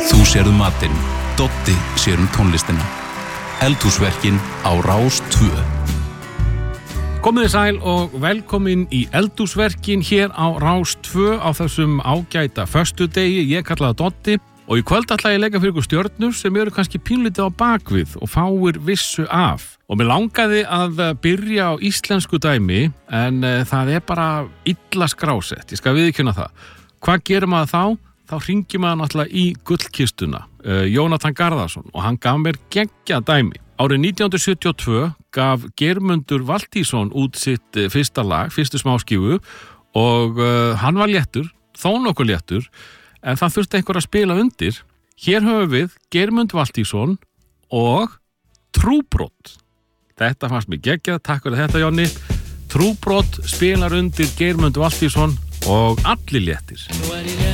Þú sérðu matinn, Doddi sér tónlistina. Eldhúsverkin á Rás 2. Komið sæl og velkomin í Eldhúsverkin hér á Rás 2 á þessum ágæta föstudegi. Ég kallaði Doddi og í kvöld ætla ég að leika fyrir ykkur stjörnur sem eru kannski pínlítið á bakvið og fáir vissu af. Og mér langaði að byrja á íslensku dæmi en það er bara illa skrásett, ég skal viðurkenna það. Hvað gerir maður þá? Þá hringir maður náttúrulega í gullkistuna, Jónatan Garðarsson, og hann gaf mér geggjað dæmi. Árið 1972 gaf Geirmundur Valtýsson út sitt fyrsta lag, fyrstu smáskífu, og hann var léttur, þó nokkuð léttur, en það þurfti einhver að spila undir. Hér höfum við Geirmund Valtýsson og Trúbrot. Þetta fannst mér geggjað, takk fyrir þetta Jonni. Trúbrot spilar undir Geirmund Valtýsson og allir léttir.